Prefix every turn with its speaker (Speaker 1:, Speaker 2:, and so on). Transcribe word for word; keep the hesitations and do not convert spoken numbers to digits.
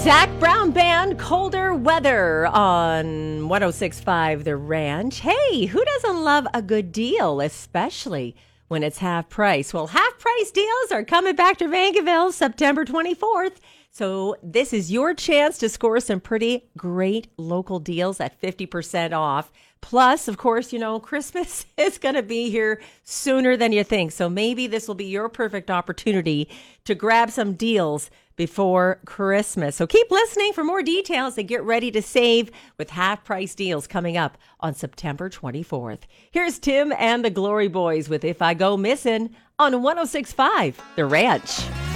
Speaker 1: Zach Brown Band, Colder Weather on one oh six point five The Ranch. Hey, who doesn't love a good deal, especially when it's half price? Well, half price deals are coming back to Vankerville September twenty-fourth. So this is your chance to score some pretty great local deals at fifty percent off. Plus, of course, you know, Christmas is going to be here sooner than you think. So maybe this will be your perfect opportunity to grab some deals before Christmas. So keep listening for more details and get ready to save with half-price deals coming up on September twenty-fourth. Here's Tim and the Glory Boys with If I Go Missing on one oh six point five The Ranch.